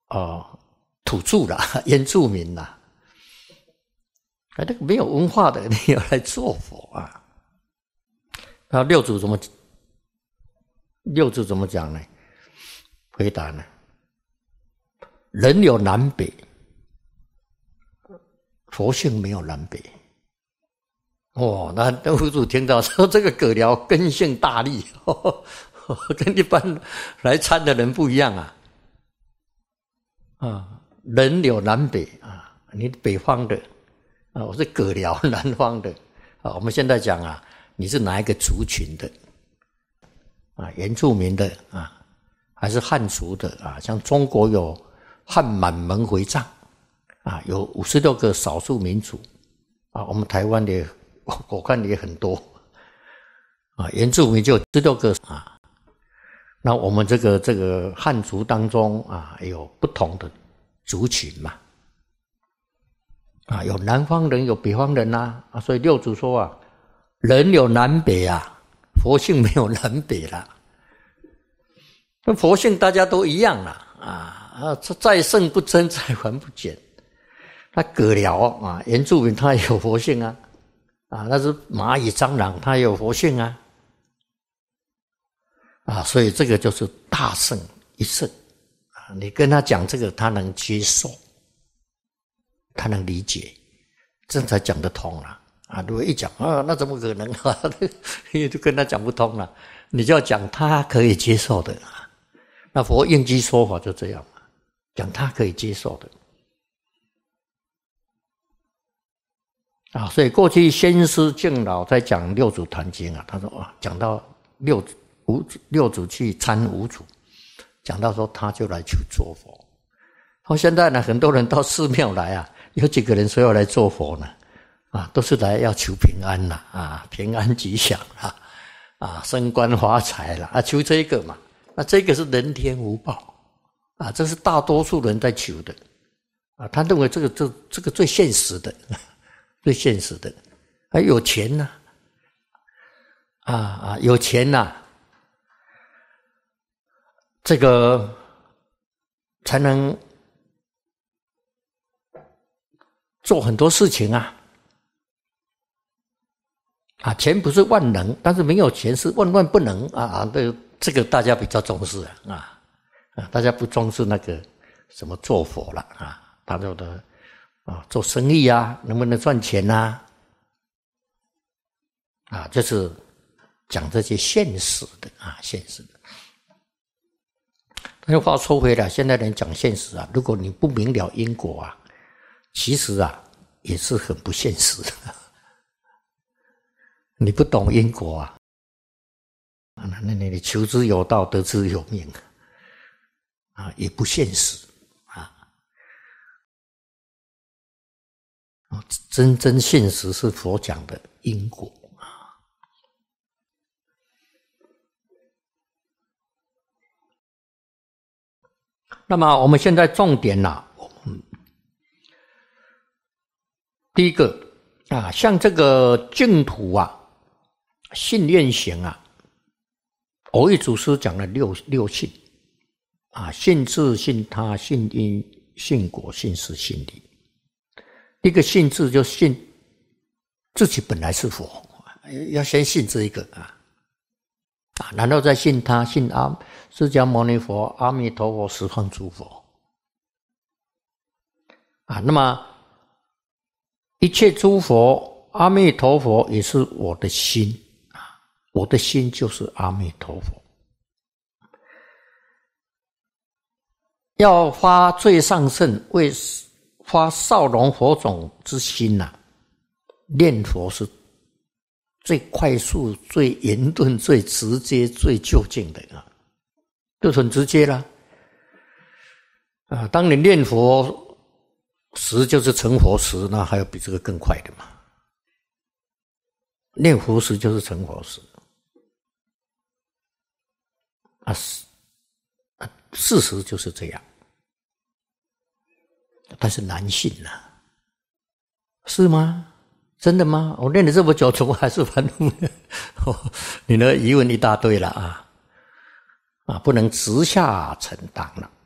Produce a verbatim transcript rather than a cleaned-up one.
哦土著啦，原住民啦，啊，那个没有文化的，你要来做佛啊？那六祖怎么六祖怎么讲呢？回答呢？人有南北，佛性没有南北。哦，那六祖听到说这个葛僚根性大利，呵呵呵，跟一般来参的人不一样啊。啊，人有南北啊，你北方的啊，我是葛僚南方的啊。我们现在讲啊，你是哪一个族群的啊？原住民的啊，还是汉族的啊？像中国有汉满蒙回藏啊，有五十六个少数民族啊。我们台湾的我看也很多啊，原住民就有十六个啊。那我们这个这个汉族当中啊，有不同的族群嘛，啊，有南方人，有北方人呐，啊，所以六祖说啊，人有南北啊，佛性没有南北啦。那佛性大家都一样啦，啊啊，再胜不争，再还不减。那葛僚啊，原住民他也有佛性啊，啊，那是蚂蚁、蟑螂，他也有佛性啊。啊，所以这个就是大圣一圣啊！你跟他讲这个，他能接受，他能理解，这才讲得通了啊！如果一讲啊，那怎么可能啊？就跟他讲不通了。你就要讲他可以接受的啊。那佛应机说法就这样嘛，讲他可以接受的啊。所以过去先师敬老在讲六祖坛经啊，他说啊，讲到六祖。五六祖去参五祖，讲到说他就来求做佛。好，现在呢，很多人到寺庙来啊，有几个人说要来做佛呢？啊，都是来要求平安啦，啊，平安吉祥啦，啊，升官发财啦，啊，求这个嘛。那这个是人天福报啊，这是大多数人在求的啊。他认为这个这这个最现实的，最现实的，还有钱呢、啊，啊啊，有钱呐、啊。这个才能做很多事情啊！啊，钱不是万能，但是没有钱是万万不能啊！啊，这这个大家比较重视啊啊，大家不重视那个什么做佛了啊，他说的啊，做生意啊，能不能赚钱呐、啊？啊，就是讲这些现实的啊，现实的。那话说回来，现在人讲现实啊，如果你不明了因果啊，其实啊也是很不现实的。你不懂因果啊，那你求之有道，得之有命啊，也不现实啊。真正现实是佛讲的因果。那么我们现在重点啦、啊，嗯，第一个啊，像这个净土啊、信愿行啊，蕅益祖师讲了六六信啊，信自、信他、信因、信果、信事、信理。一个信字就信自己本来是佛，要先信这一个啊。啊，然后再信他，信阿释迦牟尼佛、阿弥陀佛、十方诸佛。啊，那么一切诸佛、阿弥陀佛也是我的心啊，我的心就是阿弥陀佛。要发最上圣，为发少龙佛种之心呐、啊，念佛是最快速、最圆顿、最直接、最究竟的啊，就很直接啦。啊，当你念佛时，就是成佛时，那还有比这个更快的嘛？念佛时就是成佛时啊，啊，事实就是这样。但是难信呐、啊，是吗？真的吗？我练了这么久，怎么还是反复呢？你的疑问一大堆了啊！啊，不能直下承当了。